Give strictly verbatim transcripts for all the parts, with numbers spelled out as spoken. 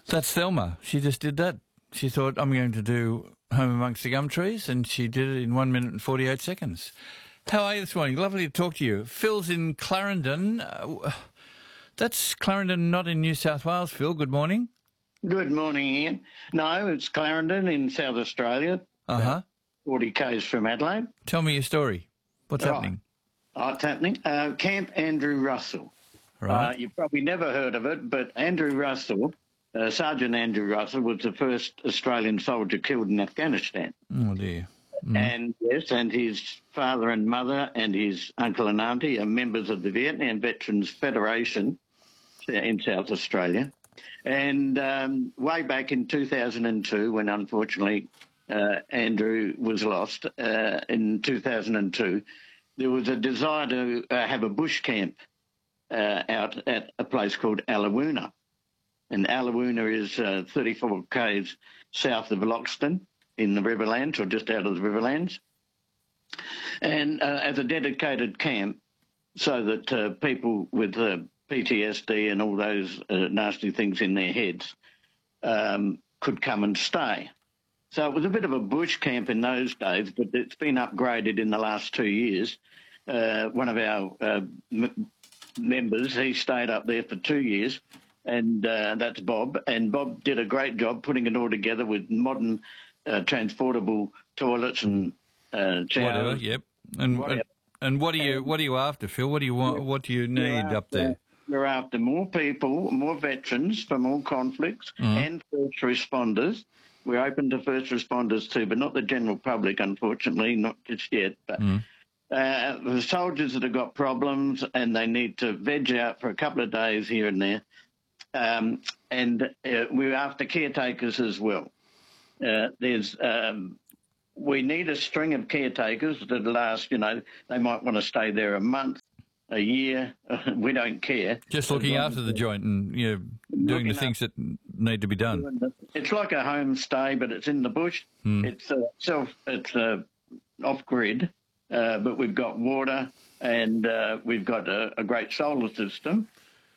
That's Thelma. She just did that. She thought, I'm going to do Home Amongst the Gum Trees, and she did it in one minute and forty-eight seconds. How are you this morning? Lovely to talk to you. Phil's in Clarendon. Uh, that's Clarendon, not in New South Wales. Phil, good morning. Good morning, Ian. No, it's Clarendon in South Australia. Uh-huh. forty kays from Adelaide. Tell me your story. What's Right. happening? Oh, it's happening. Uh, Camp Andrew Russell. Right. Uh, you've probably never heard of it, but Andrew Russell, uh, Sergeant Andrew Russell, was the first Australian soldier killed in Afghanistan. Oh, dear. Mm. And yes, and his father and mother and his uncle and auntie are members of the Vietnam Veterans Federation in South Australia. And um, way back in two thousand two, when unfortunately uh, Andrew was lost uh, in two thousand two, there was a desire to uh, have a bush camp uh, out at a place called Allawoona. And Allawoona is uh, thirty-four kays south of Loxton in the Riverlands, or just out of the Riverlands. And uh, as a dedicated camp, so that uh, people with uh, P T S D and all those uh, nasty things in their heads um, could come and stay. So it was a bit of a bush camp in those days, but it's been upgraded in the last two years. Uh, one of our uh, m- members, he stayed up there for two years, and uh, that's Bob. And Bob did a great job putting it all together with modern uh, transportable toilets and uh, showers. Whatever, yep. And, Whatever. and and what are you what are you after, Phil? What do you want? What do you need after, up there? We're after more people, more veterans from all conflicts, Mm. and first responders. We're open to first responders too, but not the general public, unfortunately, not just yet. But Mm. uh, the soldiers that have got problems and they need to veg out for a couple of days here and there. Um, and uh, we're after caretakers as well. Uh, there's um, we need a string of caretakers that last, you know, they might want to stay there a month, a year. We don't care. Just looking after the joint and, you know, doing the Looking things that need to be done. It's like a homestay, but it's in the bush. Mm. It's uh, self. It's uh, off grid, uh, but we've got water and uh, we've got a, a great solar system.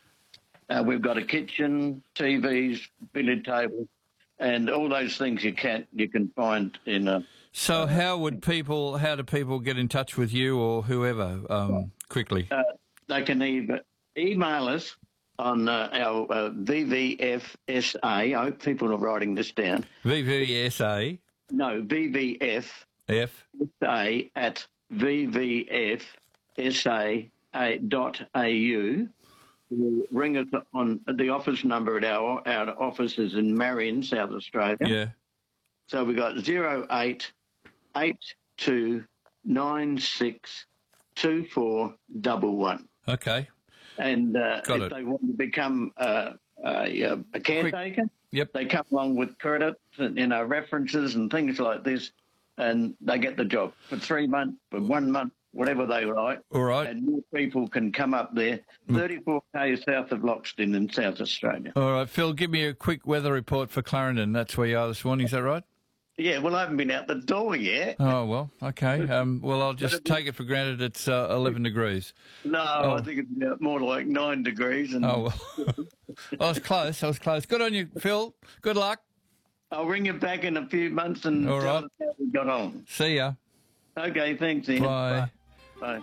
Uh, we've got a kitchen, T Vs, billiard table, and all those things you can you can find in a. So how would people, how do people get in touch with you or whoever um, quickly? Uh, they can either email us on uh, our uh, V V F S A. I hope people are writing this down. V V S A? No, V V F F? S A at V V F S A dot A U. Ring us on the office number at our, our office is in Marion, South Australia. Yeah. So we got zero eight eight two nine six two four one one. Okay. And uh, Got if it. they want to become uh, a, a caretaker, Yep. they come along with credits and, you know, references and things like this, and they get the job for three months, for one month, whatever they like. All right. And more people can come up there. thirty-four kays south of Loxton in South Australia. All right, Phil, give me a quick weather report for Clarendon. That's where you are this morning, is that right? Yeah, well, I haven't been out the door yet. Oh, well, okay. Um, well, I'll just take it for granted it's uh, eleven degrees. No, Oh. I think it's about more like nine degrees. And Oh, well. I was close. I was close. Good on you, Phil. Good luck. I'll ring you back in a few months and All tell right. us how we got on. See ya. Okay, thanks, Ian. Bye. Bye. Bye.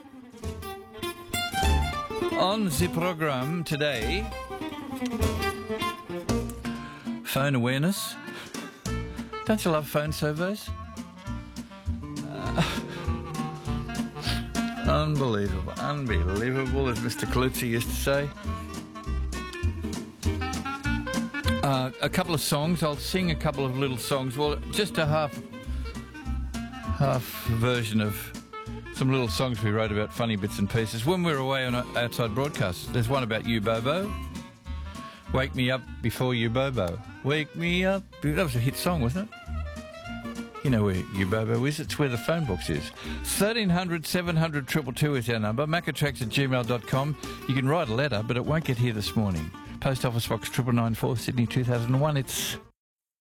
On the program today, phone awareness. Don't you love phone surveys? Uh, unbelievable, unbelievable, as Mister Colucci used to say. Uh, a couple of songs. I'll sing a couple of little songs. Well, just a half, half version of some little songs we wrote about funny bits and pieces when we were away on outside broadcasts. There's one about you, Bobo. Wake me up before you, Bobo. Wake me up. That was a hit song, wasn't it? You know where you, Bobo is. It's where the phone box is. thirteen hundred, seven hundred, two two two is our number. macatrax at gmail dot com. You can write a letter, but it won't get here this morning. Post Office Box triple nine four, Sydney two thousand one. It's